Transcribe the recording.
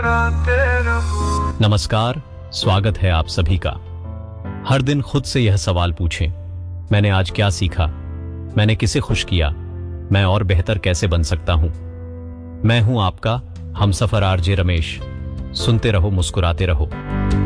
नमस्कार, स्वागत है आप सभी का। हर दिन खुद से यह सवाल पूछें, मैंने आज क्या सीखा, मैंने किसे खुश किया, मैं और बेहतर कैसे बन सकता हूं। मैं हूं आपका हमसफर आरजे रमेश। सुनते रहो, मुस्कुराते रहो।